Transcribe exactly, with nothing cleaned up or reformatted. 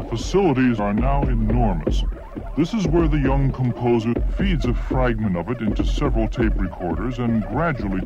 facilities are now enormous. This is where the young composer feeds a fragment of it into several tape recorders and gradually...